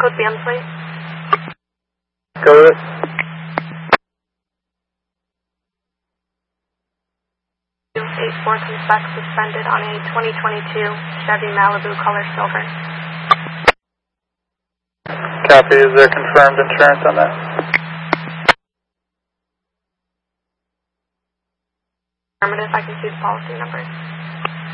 code be on the plate? Go with it. '84 comes back suspended on a 2022 Chevy Malibu color silver. Copy. Is there confirmed insurance on that? Affirmative. I can see the policy number.